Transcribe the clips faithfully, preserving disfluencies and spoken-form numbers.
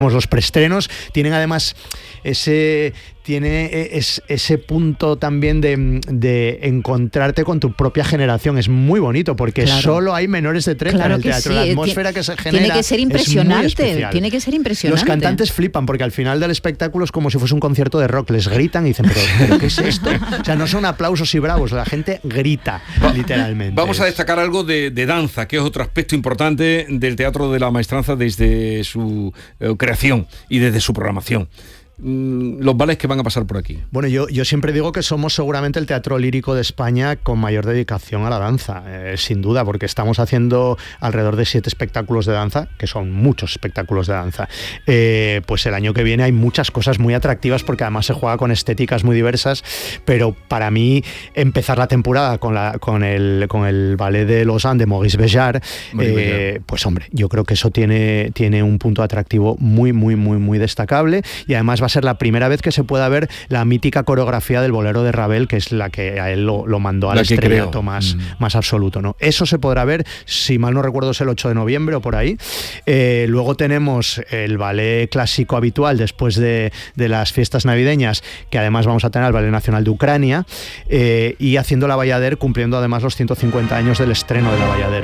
Los preestrenos tienen además ese tiene es, ese punto también de, de encontrarte con tu propia generación. Es muy bonito porque claro. solo hay menores de treinta claro en el teatro. Sí. La atmósfera que se genera tiene que ser impresionante, tiene que ser impresionante. Los cantantes flipan porque al final del espectáculo es como si fuese un concierto de rock. Les gritan y dicen, pero, ¿pero qué es esto? O sea, no son aplausos y bravos, la gente grita, Va, literalmente. Vamos a destacar algo de, de danza, que es otro aspecto importante del Teatro de la Maestranza desde su eh, creación y desde su programación. Los ballets que van a pasar por aquí. Bueno, yo, yo siempre digo que somos seguramente el teatro lírico de España con mayor dedicación a la danza, eh, sin duda, porque estamos haciendo alrededor de siete espectáculos de danza, que son muchos espectáculos de danza. Eh, pues el año que viene hay muchas cosas muy atractivas porque además se juega con estéticas muy diversas, pero para mí empezar la temporada con, la, con, el, con el ballet de Lausanne de Maurice Béjart, eh, pues hombre, yo creo que eso tiene, tiene un punto atractivo muy, muy, muy, muy destacable y además va a ser la primera vez que se pueda ver la mítica coreografía del bolero de Ravel, que es la que a él lo, lo mandó al estrellato más, mm. más absoluto, ¿no? Eso se podrá ver, si mal no recuerdo, es el ocho de noviembre o por ahí. Eh, luego tenemos el ballet clásico habitual después de, de las fiestas navideñas, que además vamos a tener el Ballet Nacional de Ucrania, eh, y haciendo la Bayadère, cumpliendo además los ciento cincuenta años del estreno de la Bayadère.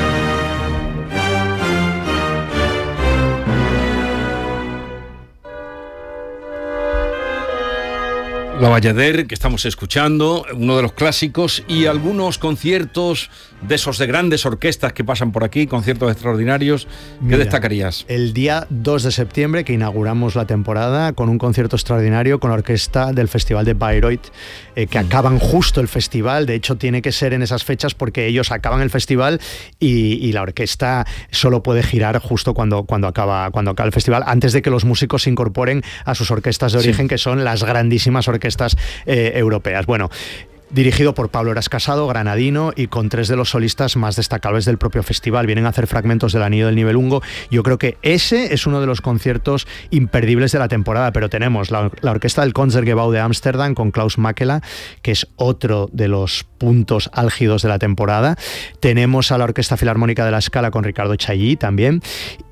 La Bayadère, que estamos escuchando, uno de los clásicos, y algunos conciertos de esos de grandes orquestas que pasan por aquí, conciertos extraordinarios. ¿Qué Mira, destacarías? El día dos de septiembre, que inauguramos la temporada con un concierto extraordinario con la orquesta del Festival de Bayreuth, eh, que mm. acaban justo el festival. De hecho, tiene que ser en esas fechas porque ellos acaban el festival y, y la orquesta solo puede girar justo cuando, cuando, acaba, cuando acaba el festival, antes de que los músicos se incorporen a sus orquestas de origen, sí. que son las grandísimas orquestas Eh, europeas. Bueno, dirigido por Pablo Eras Casado, granadino, y con tres de los solistas más destacables del propio festival. Vienen a hacer fragmentos del Anillo del Nibelungo. Yo creo que ese es uno de los conciertos imperdibles de la temporada, pero tenemos la, la orquesta del Concertgebouw de Ámsterdam con Klaus Makela, que es otro de los puntos álgidos de la temporada. Tenemos a la Orquesta Filarmónica de la Scala con Ricardo Chailly también,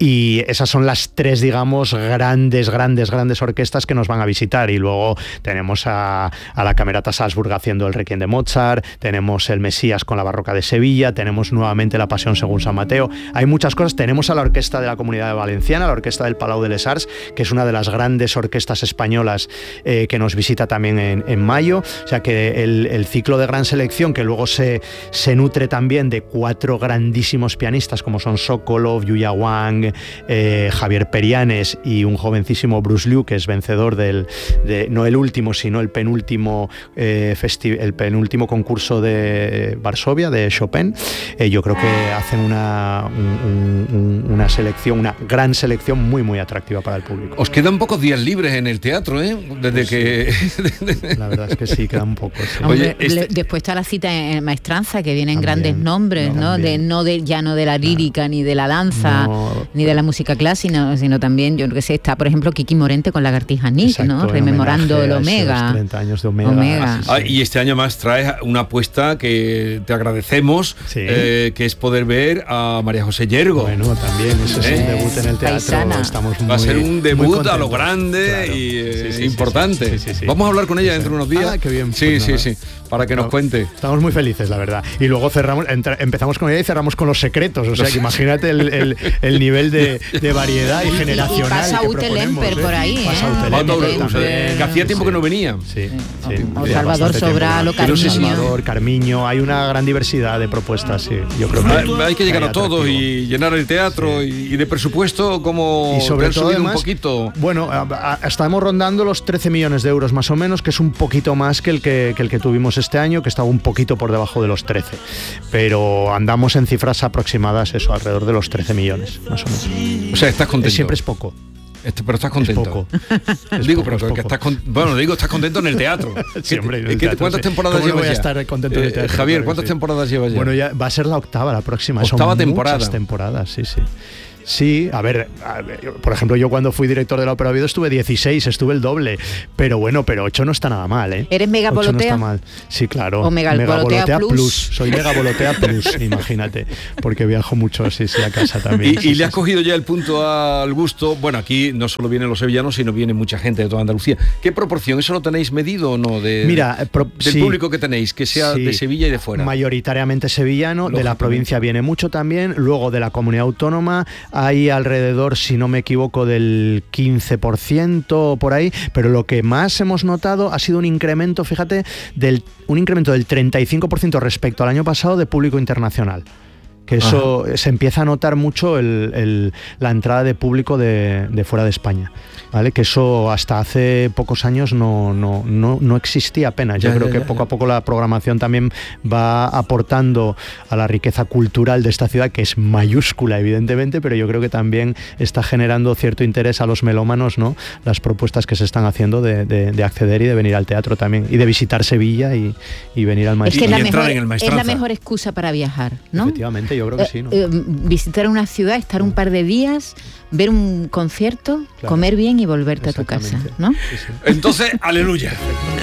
y esas son las tres, digamos, grandes, grandes, grandes orquestas que nos van a visitar. Y luego tenemos a, a la Camerata Salzburg haciendo el Requiem de Mozart, tenemos el Mesías con la Barroca de Sevilla, tenemos nuevamente la Pasión según San Mateo. Hay muchas cosas. Tenemos a la Orquesta de la Comunidad Valenciana, la Orquesta del Palau de les Arts, que es una de las grandes orquestas españolas eh, que nos visita también en, en mayo. O sea que el, el ciclo de gran selección, que luego se, se nutre también de cuatro grandísimos pianistas como son Sokolov, Yuya Wang, eh, Javier Perianes y un jovencísimo Bruce Liu, que es vencedor del, de, no el último, sino el penúltimo eh, festival, el penúltimo concurso de Varsovia de Chopin. Eh, yo creo que hacen una, un, un, una selección, una gran selección muy muy atractiva para el público. Os quedan pocos días libres en el teatro, ¿eh? Desde pues que sí. La verdad es que sí, quedan pocos. Sí. Oye, este... después está la cita en Maestranza, que vienen también, grandes nombres, ¿no? De, no de, ya no de la lírica, no. ni de la danza, no. ni de la música clásica, sino también, yo creo que sé, está, por ejemplo, Kiki Morente con Lagartija Nick, ¿no? Rememorando el Omega. treinta años de Omega. Omega. Sí, sí. Ah, y este año más traes una apuesta que te agradecemos, sí. eh, que es poder ver a María José Yergo. Bueno, también, eso ¿Eh? es un debut en el teatro. Paisana. Estamos muy, Va a ser un debut a lo grande, claro. y eh, sí, sí, importante. Sí, sí, sí. Vamos a hablar con ella dentro de unos días. Ah, qué bien. Sí, pues sí, nada. sí. Para que nos no, cuente. Estamos muy felices, la verdad. Y luego cerramos, entra, empezamos con ella y cerramos con Los Secretos. O sea, que imagínate el, el, el nivel de, de variedad y generacional. Y pasa Ute Lemper ¿eh? por ahí. Pasa ¿eh? Ute Lemper también. Que hacía tiempo sí. que no venía. Sí, sí. sí. O Salvador Sobral, o Carmiño. Salvador, Carmiño. Hay una gran diversidad de propuestas, sí. Yo creo que hay, hay que llegar a todos y llenar el teatro, sí. y, y de presupuesto como y sobre todo además, un poquito. Bueno, a, a, estamos rondando los trece millones de euros más o menos, que es un poquito más que el que, que el que tuvimos este año, que estaba un poquito por debajo de los trece, pero andamos en cifras aproximadas, eso, alrededor de los trece millones, más o menos. O sea, estás contento. Siempre es poco. Este, pero estás contento. Es poco. Es digo, poco, pero es que poco. estás con, bueno, digo, estás contento en el teatro. Sí, hombre, en el el ¿qué, teatro, ¿Cuántas sí. temporadas ¿Cómo no llevas voy a ya? estar contento en el teatro? Eh, Javier, ¿cuántas sí. temporadas llevas ya? Bueno, ya va a ser la octava la próxima. Octava Son temporada. Muchas temporadas, sí, sí. Sí, a ver, a ver, por ejemplo, yo cuando fui director de la Ópera Oviedo estuve dieciséis, estuve el doble, pero bueno, pero ocho no está nada mal, ¿eh? ¿Eres megabolotea? ocho no está mal. Sí, claro. ¿O megabolotea plus? plus? Soy megabolotea plus, imagínate, porque viajo mucho, sí, sí, a casa también. Y, sí, y le has sí, cogido ya el punto al gusto. Bueno, aquí no solo vienen los sevillanos, sino viene mucha gente de toda Andalucía. ¿Qué proporción? ¿Eso lo tenéis medido o no? De, Mira, pro, del sí, público que tenéis, que sea sí, de Sevilla y de fuera. Mayoritariamente sevillano, de la provincia viene mucho también, luego de la comunidad autónoma hay alrededor, si no me equivoco, del quince por ciento por ahí, pero lo que más hemos notado ha sido un incremento, fíjate, del un incremento del treinta y cinco por ciento respecto al año pasado de público internacional. Que eso Ajá. se empieza a notar mucho el, el, la entrada de público de, de fuera de España, ¿vale? Que eso hasta hace pocos años no, no, no, no existía apenas. Yo ya, creo ya, que ya, poco ya. a poco la programación también va aportando a la riqueza cultural de esta ciudad, que es mayúscula evidentemente, pero yo creo que también está generando cierto interés a los melómanos, ¿no? Las propuestas que se están haciendo de, de, de acceder y de venir al teatro también, y de visitar Sevilla y, y venir al Maestranza. Es que es la, mejor, es la mejor excusa para viajar, ¿no? Efectivamente, yo creo que sí, ¿no? Eh, eh, visitar una ciudad, estar un par de días, ver un concierto, claro. comer bien y volverte a tu casa, ¿no? Sí, sí. Entonces, aleluya.